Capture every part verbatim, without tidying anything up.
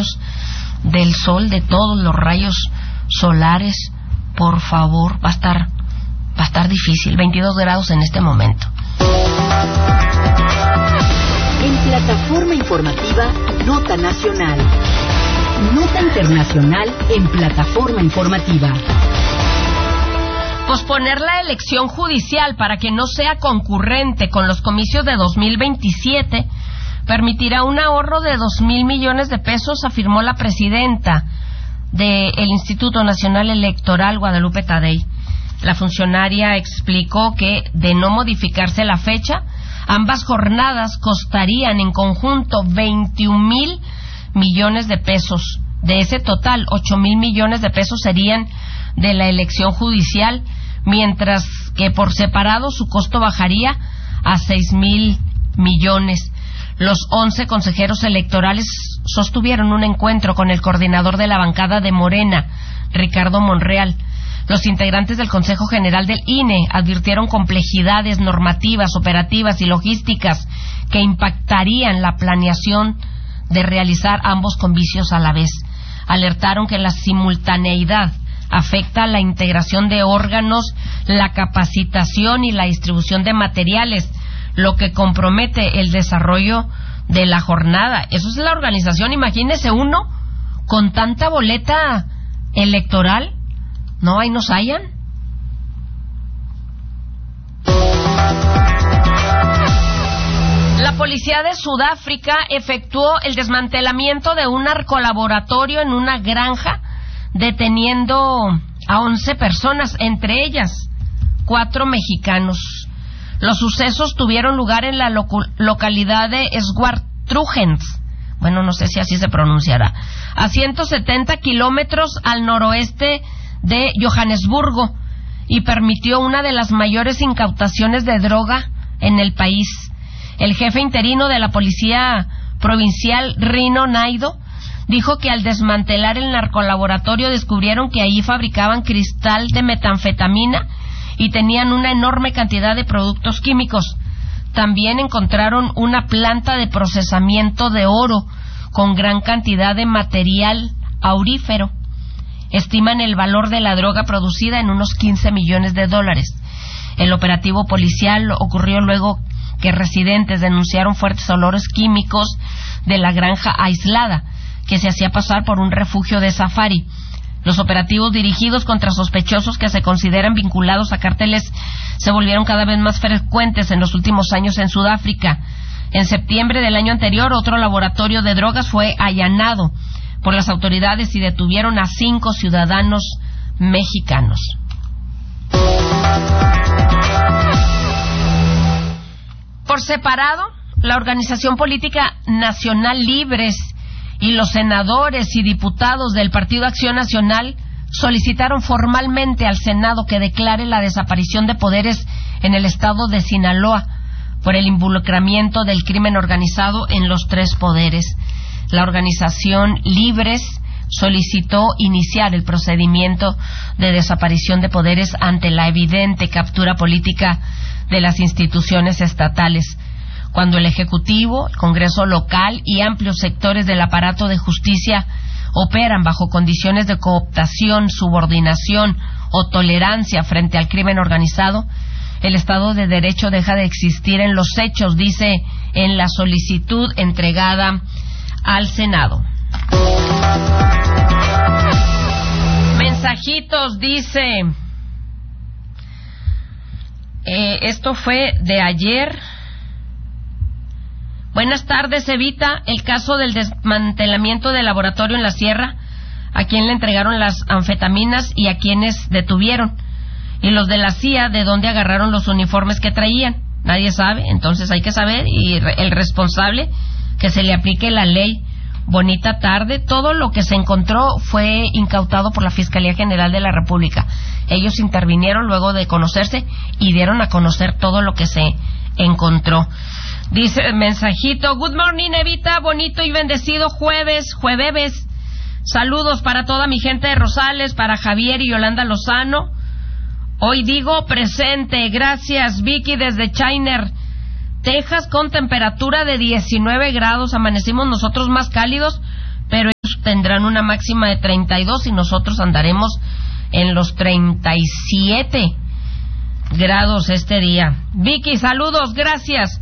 rayos del sol, de todos los rayos solares. Por favor, va a estar, va a estar difícil. veintidós grados en este momento. En plataforma informativa, Nota Nacional. Nota internacional en plataforma informativa. Posponer la elección judicial para que no sea concurrente con los comicios de dos mil veintisiete permitirá un ahorro de dos mil millones de pesos, afirmó la presidenta del Instituto Nacional Electoral, Guadalupe Tadei. La funcionaria explicó que, de no modificarse la fecha, ambas jornadas costarían en conjunto veintiún mil millones de pesos. De ese total, ocho mil millones de pesos serían de la elección judicial, mientras que por separado su costo bajaría a seis mil millones. Los once consejeros electorales sostuvieron un encuentro con el coordinador de la bancada de Morena, Ricardo Monreal. Los integrantes del Consejo General del I N E advirtieron complejidades normativas, operativas y logísticas que impactarían la planeación de realizar ambos comicios a la vez. Alertaron que la simultaneidad afecta la integración de órganos, la capacitación y la distribución de materiales, lo que compromete el desarrollo de la jornada. Eso es la organización. Imagínese uno con tanta boleta electoral. No, ahí nos hallan. La policía de Sudáfrica efectuó el desmantelamiento de un narcolaboratorio en una granja, deteniendo a once personas, entre ellas cuatro mexicanos. Los sucesos tuvieron lugar en la locu- localidad de Swartrugens, bueno, no sé si así se pronunciará, a ciento setenta kilómetros al noroeste de Johannesburgo, y permitió una de las mayores incautaciones de droga en el país. El jefe interino de la policía provincial, Rino Naido, dijo que al desmantelar el narcolaboratorio descubrieron que allí fabricaban cristal de metanfetamina y tenían una enorme cantidad de productos químicos. También encontraron una planta de procesamiento de oro con gran cantidad de material aurífero. Estiman el valor de la droga producida en unos quince millones de dólares. El operativo policial ocurrió luego que residentes denunciaron fuertes olores químicos de la granja aislada, que se hacía pasar por un refugio de safari. Los operativos dirigidos contra sospechosos que se consideran vinculados a cárteles se volvieron cada vez más frecuentes en los últimos años en Sudáfrica. En septiembre del año anterior, otro laboratorio de drogas fue allanado por las autoridades y detuvieron a cinco ciudadanos mexicanos. Por separado, la Organización Política Nacional Libres y los senadores y diputados del Partido Acción Nacional solicitaron formalmente al Senado que declare la desaparición de poderes en el estado de Sinaloa por el involucramiento del crimen organizado en los tres poderes. La organización Libres solicitó iniciar el procedimiento de desaparición de poderes ante la evidente captura política de las instituciones estatales, cuando el Ejecutivo, el Congreso local y amplios sectores del aparato de justicia operan bajo condiciones de cooptación, subordinación o tolerancia frente al crimen organizado. El Estado de Derecho deja de existir en los hechos, dice en la solicitud entregada al Senado. Mensajitos, dice, eh, esto fue de ayer. Buenas tardes, Evita. El caso del desmantelamiento del laboratorio en la Sierra, a quién le entregaron las anfetaminas y a quienes detuvieron, y los de la C I A, de dónde agarraron los uniformes que traían. Nadie sabe, entonces hay que saber, y el responsable, que se le aplique la ley. Bonita tarde. Todo lo que se encontró fue incautado por la Fiscalía General de la República. Ellos intervinieron luego de conocerse y dieron a conocer todo lo que se encontró. Dice el mensajito: Good morning, Evita, bonito y bendecido jueves, jueves. Saludos para toda mi gente de Rosales, para Javier y Yolanda Lozano. Hoy digo presente. Gracias, Vicky, desde Chiner, Texas, con temperatura de diecinueve grados. Amanecimos nosotros más cálidos, pero ellos tendrán una máxima de treinta y dos y nosotros andaremos en los treinta y siete grados este día. Vicky, saludos, gracias.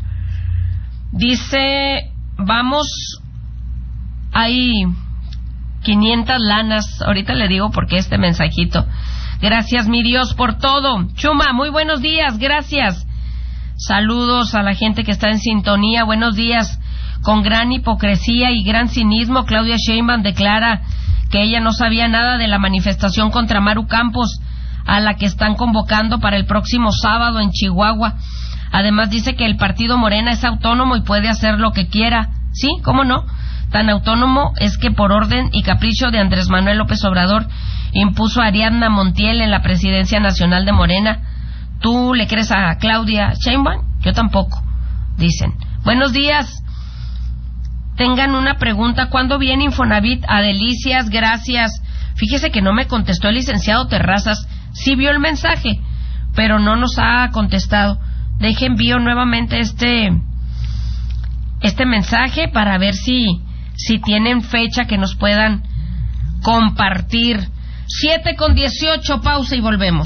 Dice, vamos, hay quinientas lanas, ahorita le digo por qué este mensajito. Gracias, mi Dios, por todo. Chuma, muy buenos días, gracias. Saludos a la gente que está en sintonía, buenos días. Con gran hipocresía y gran cinismo, Claudia Sheinbaum declara que ella no sabía nada de la manifestación contra Maru Campos, a la que están convocando para el próximo sábado en Chihuahua. Además dice que el partido Morena es autónomo y puede hacer lo que quiera. Sí, ¿cómo no? Tan autónomo es que por orden y capricho de Andrés Manuel López Obrador impuso a Ariadna Montiel en la presidencia nacional de Morena. ¿Tú le crees a Claudia Sheinbaum? Yo tampoco, dicen. Buenos días. Tengan una pregunta. ¿Cuándo viene Infonavit a Delicias? Gracias. Fíjese que no me contestó el licenciado Terrazas. Sí vio el mensaje, pero no nos ha contestado. Deje envío nuevamente este este mensaje para ver si si tienen fecha que nos puedan compartir. Siete con dieciocho, pausa y volvemos.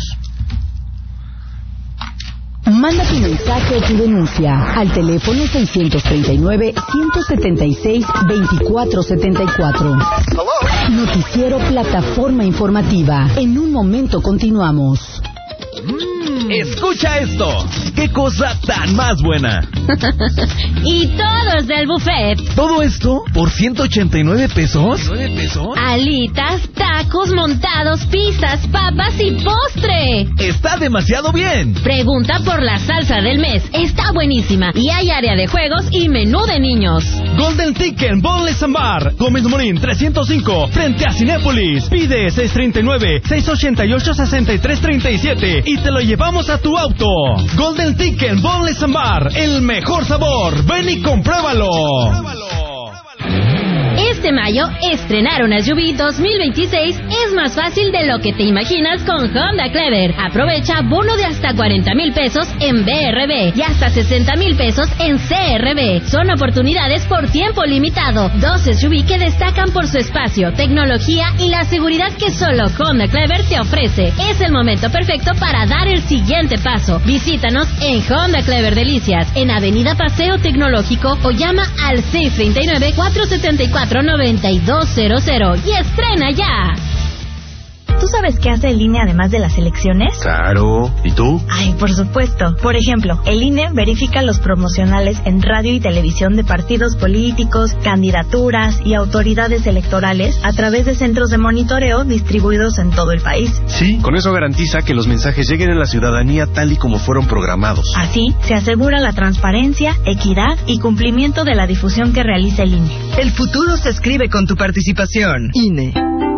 Manda tu mensaje o tu denuncia al teléfono seiscientos treinta y nueve, ciento setenta y seis, veinticuatro setenta y cuatro. Noticiero Plataforma Informativa. En un momento continuamos. Mm, escucha esto. ¡Qué cosa tan más buena! Y todos del buffet. ¿Todo esto por ciento ochenta y nueve pesos? ¿nueve pesos? Alitas, tacos, montados, pizzas, papas y postre. ¡Está demasiado bien! Pregunta por la salsa del mes. Está buenísima. Y hay área de juegos y menú de niños. Golden Ticket Boneless and Bar, Gómez Morín trescientos cinco, frente a Cinépolis. Pide seis treinta y nueve, seis ochenta y ocho, sesenta y tres treinta y siete y te lo llevamos a tu auto. Golden Ticket Boneless and Bar, el mejor sabor. Ven y compruébalo. Pruébalo. Este mayo, estrenar una S U V dos mil veintiséis es más fácil de lo que te imaginas con Honda Clever. Aprovecha bono de hasta cuarenta mil pesos en B R B y hasta sesenta mil pesos en C R B. Son oportunidades por tiempo limitado. Dos S U V que destacan por su espacio, tecnología y la seguridad que solo Honda Clever te ofrece. Es el momento perfecto para dar el siguiente paso. Visítanos en Honda Clever Delicias, en Avenida Paseo Tecnológico, o llama al seis treinta y nueve, cuatro setenta y cuatro, noventa y dos cero cero y estrena ya. ¿Tú sabes qué hace el I N E además de las elecciones? Claro. ¿Y tú? Ay, por supuesto. Por ejemplo, el I N E verifica los promocionales en radio y televisión de partidos políticos, candidaturas y autoridades electorales a través de centros de monitoreo distribuidos en todo el país. Sí, con eso garantiza que los mensajes lleguen a la ciudadanía tal y como fueron programados. Así, se asegura la transparencia, equidad y cumplimiento de la difusión que realiza el I N E. El futuro se escribe con tu participación. I N E.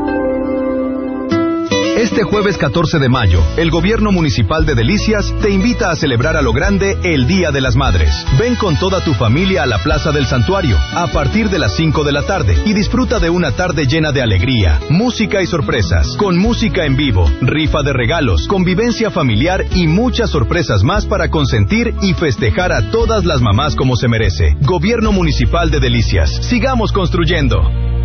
Este jueves catorce de mayo, el Gobierno Municipal de Delicias te invita a celebrar a lo grande el Día de las Madres. Ven con toda tu familia a la Plaza del Santuario a partir de las cinco de la tarde y disfruta de una tarde llena de alegría, música y sorpresas, con música en vivo, rifa de regalos, convivencia familiar y muchas sorpresas más para consentir y festejar a todas las mamás como se merece. Gobierno Municipal de Delicias. Sigamos construyendo.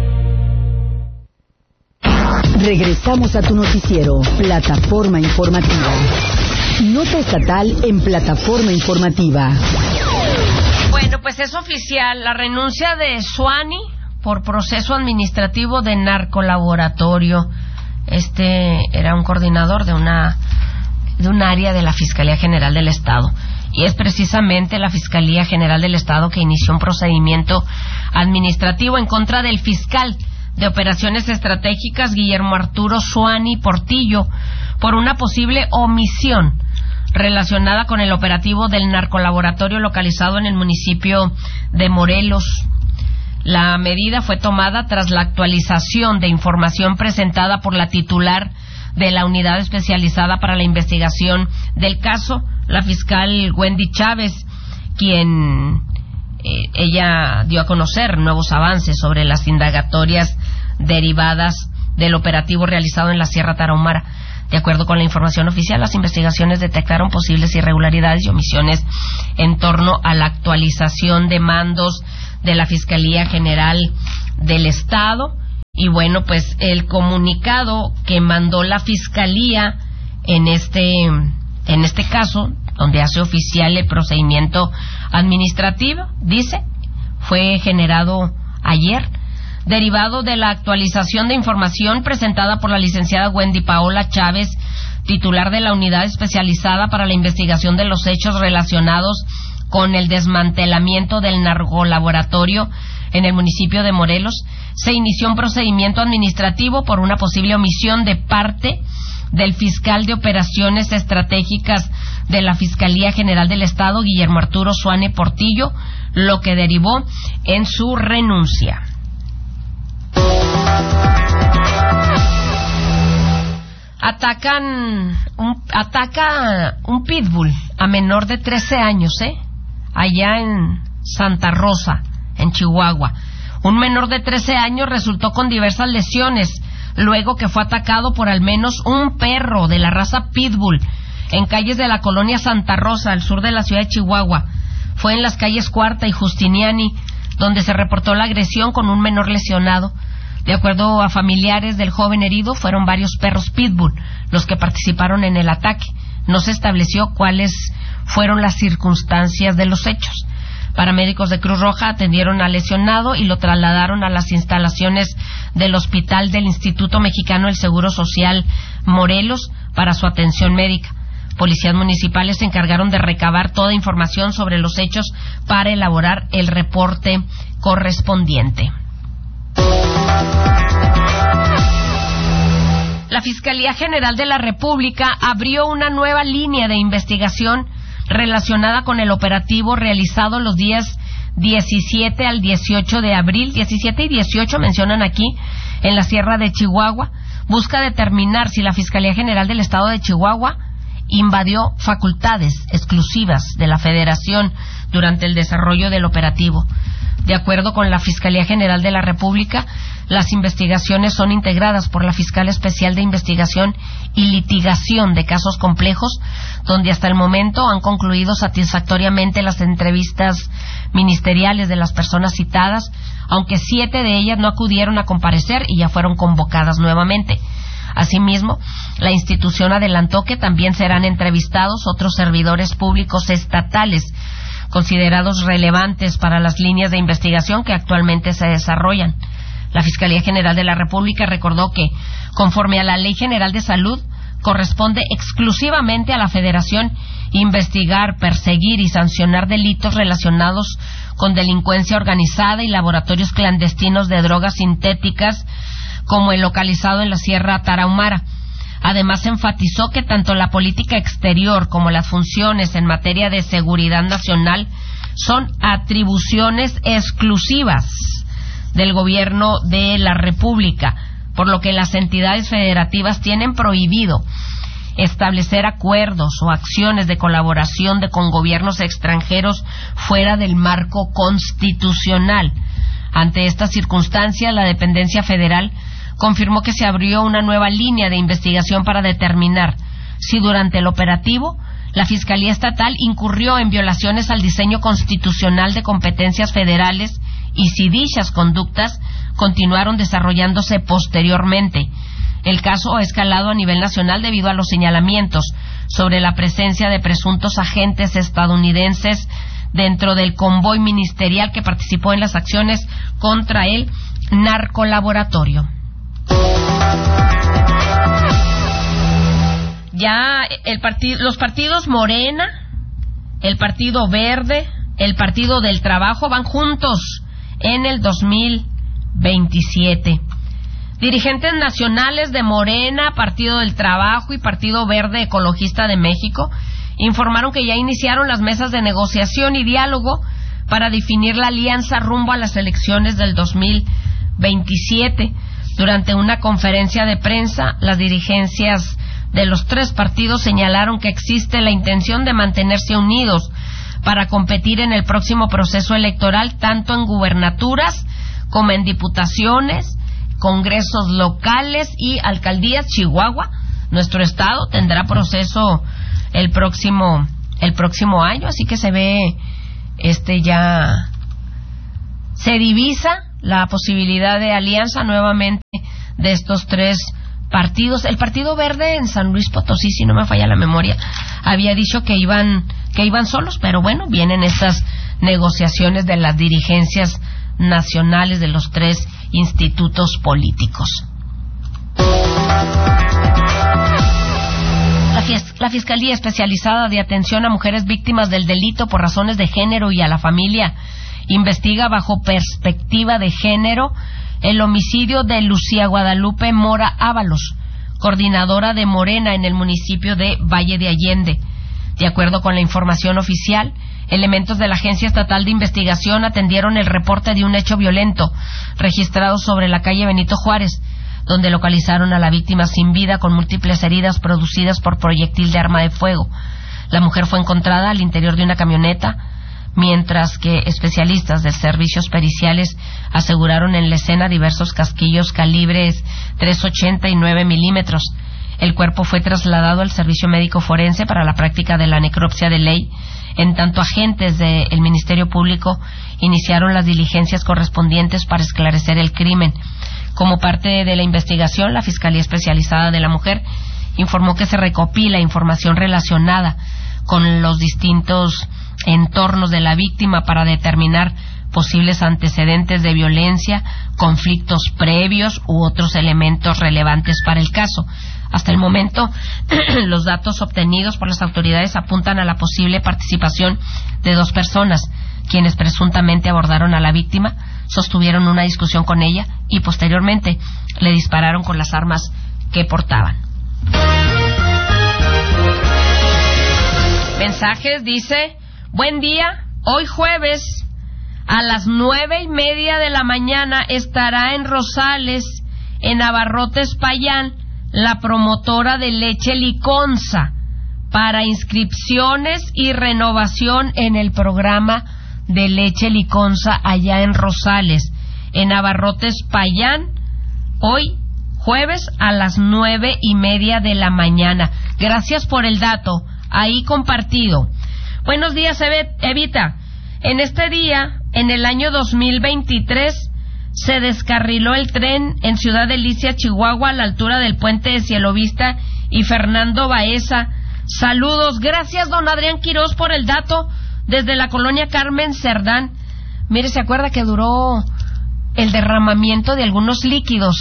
Regresamos a tu noticiero, Plataforma Informativa. Nota estatal en Plataforma Informativa. Bueno, pues es oficial la renuncia de Suani por proceso administrativo de narcolaboratorio. Este era un coordinador de una de un área de la Fiscalía General del Estado. Y es precisamente la Fiscalía General del Estado que inició un procedimiento administrativo en contra del fiscal de Operaciones Estratégicas Guillermo Arturo Suani Portillo por una posible omisión relacionada con el operativo del narcolaboratorio localizado en el municipio de Morelos. La medida fue tomada tras la actualización de información presentada por la titular de la Unidad Especializada para la Investigación del caso, la fiscal Wendy Chávez, quien eh, ella dio a conocer nuevos avances sobre las indagatorias derivadas del operativo realizado en la Sierra Tarahumara. De acuerdo con la información oficial, las investigaciones detectaron posibles irregularidades y omisiones en torno a la actualización de mandos de la Fiscalía General del Estado Y bueno, pues el comunicado que mandó la Fiscalía en este, en este caso, donde hace oficial el procedimiento administrativo, dice, fue generado ayer, derivado de la actualización de información presentada por la licenciada Wendy Paola Chávez, titular de la Unidad Especializada para la Investigación de los Hechos relacionados con el desmantelamiento del narcolaboratorio en el municipio de Morelos. Se inició un procedimiento administrativo por una posible omisión de parte del fiscal de Operaciones Estratégicas de la Fiscalía General del Estado, Guillermo Arturo Suane Portillo, lo que derivó en su renuncia. Atacan un, ataca un pitbull a menor de trece años, ¿eh? allá en Santa Rosa, en Chihuahua. Un menor de trece años resultó con diversas lesiones luego que fue atacado por al menos un perro de la raza pitbull en calles de la colonia Santa Rosa, al sur de la ciudad de Chihuahua. Fue en las calles Cuarta y Justiniani donde se reportó la agresión con un menor lesionado. De acuerdo a familiares del joven herido, fueron varios perros pitbull los que participaron en el ataque. No se estableció cuáles fueron las circunstancias de los hechos. Paramédicos de Cruz Roja atendieron al lesionado y lo trasladaron a las instalaciones del Hospital del Instituto Mexicano del Seguro Social Morelos para su atención médica. Policías municipales se encargaron de recabar toda información sobre los hechos para elaborar el reporte correspondiente. La Fiscalía General de la República abrió una nueva línea de investigación relacionada con el operativo realizado los días diecisiete al dieciocho de abril, diecisiete y dieciocho mencionan aquí, en la Sierra de Chihuahua. Busca determinar si la Fiscalía General del Estado de Chihuahua invadió facultades exclusivas de la Federación durante el desarrollo del operativo. De acuerdo con la Fiscalía General de la República, las investigaciones son integradas por la Fiscal Especial de Investigación y Litigación de Casos Complejos, donde hasta el momento han concluido satisfactoriamente las entrevistas ministeriales de las personas citadas, aunque siete de ellas no acudieron a comparecer y ya fueron convocadas nuevamente. Asimismo, la institución adelantó que también serán entrevistados otros servidores públicos estatales considerados relevantes para las líneas de investigación que actualmente se desarrollan. La Fiscalía General de la República recordó que, conforme a la Ley General de Salud, corresponde exclusivamente a la Federación investigar, perseguir y sancionar delitos relacionados con delincuencia organizada y laboratorios clandestinos de drogas sintéticas, como el localizado en la Sierra Tarahumara. Además, enfatizó que tanto la política exterior como las funciones en materia de seguridad nacional son atribuciones exclusivas del Gobierno de la República, por lo que las entidades federativas tienen prohibido establecer acuerdos o acciones de colaboración de con gobiernos extranjeros fuera del marco constitucional. Ante esta circunstancia, la dependencia federal confirmó que se abrió una nueva línea de investigación para determinar si durante el operativo la Fiscalía Estatal incurrió en violaciones al diseño constitucional de competencias federales y si dichas conductas continuaron desarrollándose posteriormente. El caso ha escalado a nivel nacional debido a los señalamientos sobre la presencia de presuntos agentes estadounidenses dentro del convoy ministerial que participó en las acciones contra el narcolaboratorio. Ya el partido, los partidos Morena, el Partido Verde, el Partido del Trabajo van juntos en el dos mil veintisiete. Dirigentes nacionales de Morena, Partido del Trabajo y Partido Verde Ecologista de México informaron que ya iniciaron las mesas de negociación y diálogo para definir la alianza rumbo a las elecciones del dos mil veintisiete. Durante una conferencia de prensa, las dirigencias de los tres partidos señalaron que existe la intención de mantenerse unidos para competir en el próximo proceso electoral, tanto en gubernaturas como en diputaciones, congresos locales y alcaldías. Chihuahua, nuestro estado, tendrá proceso el próximo el próximo año, así que se ve este ya se divisa la posibilidad de alianza nuevamente de estos tres partidos. El Partido Verde en San Luis Potosí, si no me falla la memoria, había dicho que iban que iban solos, pero bueno, vienen estas negociaciones de las dirigencias nacionales de los tres institutos políticos. La, fis- la Fiscalía Especializada de Atención a Mujeres Víctimas del Delito por Razones de Género y a la Familia investiga bajo perspectiva de género el homicidio de Lucía Guadalupe Mora Ábalos, coordinadora de Morena en el municipio de Valle de Allende. De acuerdo con la información oficial, elementos de la Agencia Estatal de Investigación atendieron el reporte de un hecho violento registrado sobre la calle Benito Juárez, donde localizaron a la víctima sin vida con múltiples heridas producidas por proyectil de arma de fuego. La mujer fue encontrada al interior de una camioneta, mientras que especialistas de servicios periciales aseguraron en la escena diversos casquillos calibres tres ochenta y nueve milímetros. El cuerpo fue trasladado al servicio médico forense para la práctica de la necropsia de ley. En tanto, agentes del Ministerio Público iniciaron las diligencias correspondientes para esclarecer el crimen. Como parte de la investigación, la Fiscalía Especializada de la Mujer informó que se recopila información relacionada con los distintos entornos de la víctima para determinar posibles antecedentes de violencia, conflictos previos u otros elementos relevantes para el caso. Hasta el momento, los datos obtenidos por las autoridades apuntan a la posible participación de dos personas, quienes presuntamente abordaron a la víctima, sostuvieron una discusión con ella y posteriormente le dispararon con las armas que portaban. Mensajes, dice: buen día, hoy jueves a las nueve y media de la mañana estará en Rosales, en Abarrotes Payán, la promotora de leche Liconza para inscripciones y renovación en el programa de leche Liconza allá en Rosales, en Abarrotes Payán, hoy jueves a las nueve y media de la mañana. Gracias por el dato ahí compartido. Buenos días, Evita. En este día, en el año dos mil veintitrés, se descarriló el tren en Ciudad Delicia, Chihuahua, a la altura del puente de Cielovista y Fernando Baeza. Saludos. Gracias, don Adrián Quirós, por el dato desde la colonia Carmen Cerdán. Mire, ¿se acuerda que duró el derramamiento de algunos líquidos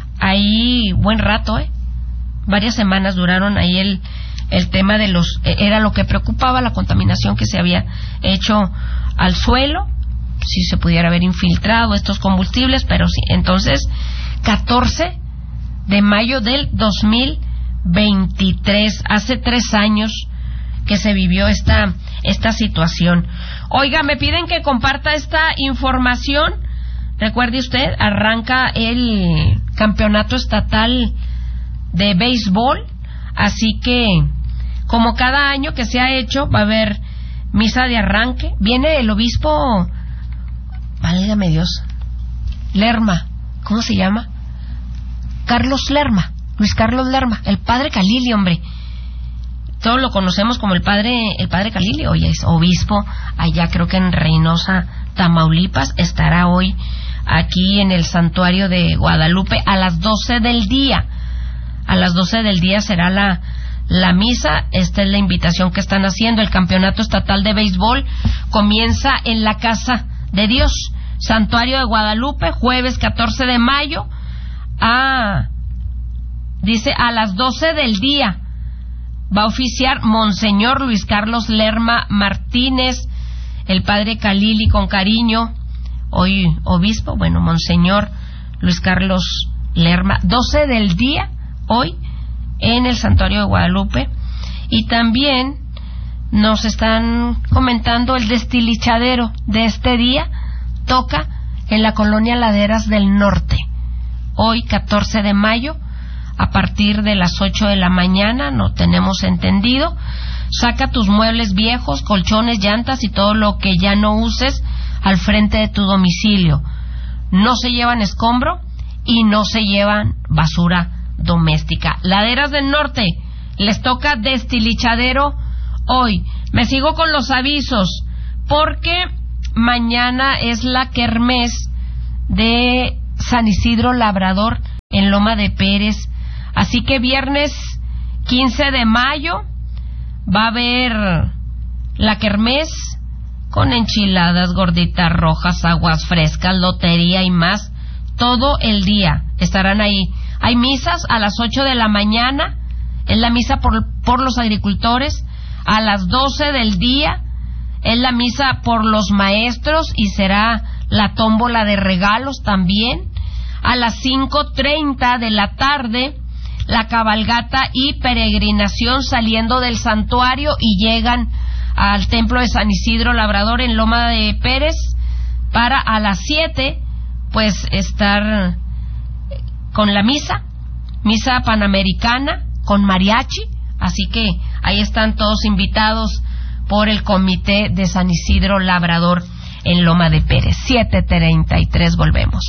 ahí buen rato, eh? Varias semanas duraron ahí el, el tema de los... Era lo que preocupaba, la contaminación que se había hecho al suelo, si se pudiera haber infiltrado estos combustibles, pero sí. Entonces, catorce de mayo del dos mil veintitrés, hace tres años que se vivió esta esta situación. Oiga, me piden que comparta esta información. Recuerde usted, arranca el campeonato estatal de béisbol, así que como cada año que se ha hecho va a haber misa de arranque. Viene el obispo, válgame Dios, Lerma, ¿cómo se llama? Carlos Lerma, Luis Carlos Lerma, el padre Calili, hombre. Todos lo conocemos como el padre el padre Calili. Hoy es obispo allá, creo que en Reynosa, Tamaulipas. Estará hoy aquí en el santuario de Guadalupe a las doce del día. A las doce del día será la, la misa. Esta es la invitación que están haciendo. El campeonato estatal de béisbol comienza en la Casa de Dios, Santuario de Guadalupe, jueves catorce de mayo, a, dice, a las doce del día. Va a oficiar Monseñor Luis Carlos Lerma Martínez, el padre Calili con cariño, hoy obispo, bueno, Monseñor Luis Carlos Lerma, doce del día, hoy, en el Santuario de Guadalupe. Y también nos están comentando el destilichadero de este día, toca en la colonia Laderas del Norte, hoy catorce de mayo, a partir de las ocho de la mañana, no tenemos entendido. Saca tus muebles viejos, colchones, llantas y todo lo que ya no uses al frente de tu domicilio. No se llevan escombro y no se llevan basura doméstica. Laderas del Norte, les toca destilichadero hoy. Me sigo con los avisos, porque mañana es la kermés de San Isidro Labrador en Loma de Pérez. Así que viernes quince de mayo va a haber la kermés con enchiladas, gorditas rojas, aguas frescas, lotería y más. Todo el día estarán ahí. Hay misas a las ocho de la mañana, es la misa por, por los agricultores. A las doce del día es la misa por los maestros y será la tómbola de regalos también. A las cinco treinta de la tarde, la cabalgata y peregrinación saliendo del santuario y llegan al templo de San Isidro Labrador en Loma de Pérez para a las siete pues estar con la misa, misa panamericana con mariachi. Así que ahí están todos invitados por el comité de San Isidro Labrador en Loma de Pérez. siete treinta y tres, volvemos.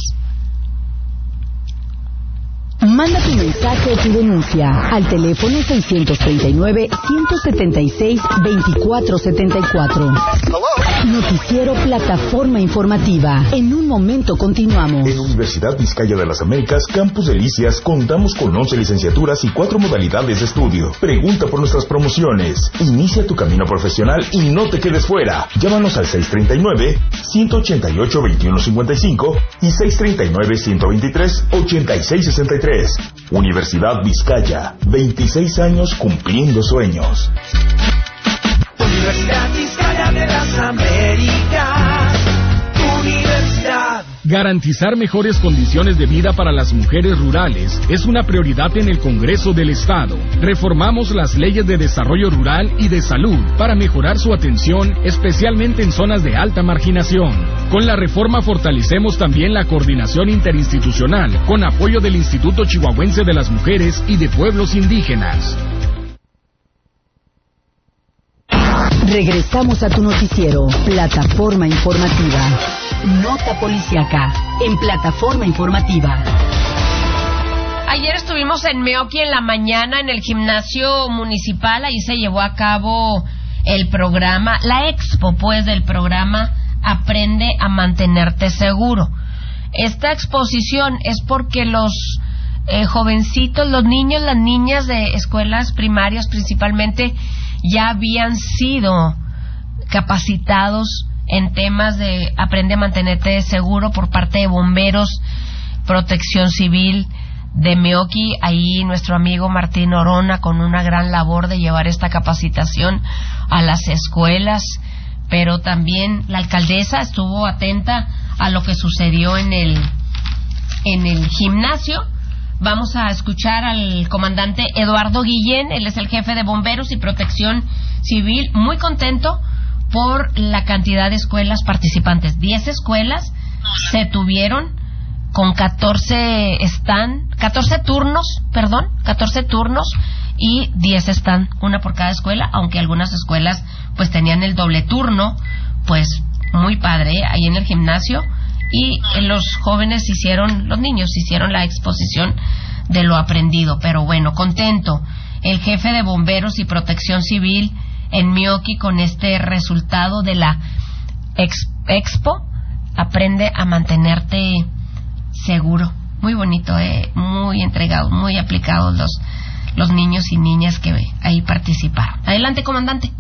Manda tu mensaje o tu denuncia al teléfono seiscientos treinta y nueve, ciento setenta y seis, veinticuatro setenta y cuatro. Noticiero Plataforma Informativa. En un momento continuamos. En Universidad Vizcaya de las Américas, Campus Delicias, contamos con once licenciaturas y cuatro modalidades de estudio. Pregunta por nuestras promociones. Inicia tu camino profesional y no te quedes fuera. Llámanos al seis treinta y nueve, ciento ochenta y ocho, veintiuno cincuenta y cinco y seis treinta y nueve, ciento veintitrés, ochenta y seis sesenta y tres. Universidad Vizcaya, veintiséis años cumpliendo sueños. Universidad Vizcaya de las Américas, Universidad. Garantizar mejores condiciones de vida para las mujeres rurales es una prioridad en el Congreso del Estado. Reformamos las leyes de desarrollo rural y de salud para mejorar su atención, especialmente en zonas de alta marginación. Con la reforma fortalecemos también la coordinación interinstitucional, con apoyo del Instituto Chihuahuense de las Mujeres y de Pueblos Indígenas. Regresamos a tu noticiero, Plataforma Informativa. Nota policíaca en Plataforma Informativa. Ayer estuvimos en Meoqui en la mañana en el gimnasio municipal. Ahí se llevó a cabo el programa, la expo pues del programa Aprende a Mantenerte Seguro. Esta exposición es porque los eh, jovencitos, los niños, las niñas de escuelas primarias principalmente ya habían sido capacitados en temas de Aprende a Mantenerte Seguro por parte de Bomberos, Protección Civil de Meoqui. Ahí nuestro amigo Martín Orona con una gran labor de llevar esta capacitación a las escuelas, pero también la alcaldesa estuvo atenta a lo que sucedió en el en el gimnasio. Vamos a escuchar al comandante Eduardo Guillén, él es el jefe de Bomberos y Protección Civil, muy contento por la cantidad de escuelas participantes. diez escuelas se tuvieron con catorce stand, catorce turnos, perdón, catorce turnos y diez stand, una por cada escuela, aunque algunas escuelas pues tenían el doble turno. Pues muy padre, ¿eh? Ahí en el gimnasio. Y los jóvenes hicieron, los niños hicieron la exposición de lo aprendido. Pero bueno, contento el jefe de Bomberos y Protección Civil en Meoqui con este resultado de la ex, Expo Aprende a Mantenerte Seguro. Muy bonito, eh, muy entregados, muy aplicados los, los niños y niñas que ahí participaron. Adelante, comandante.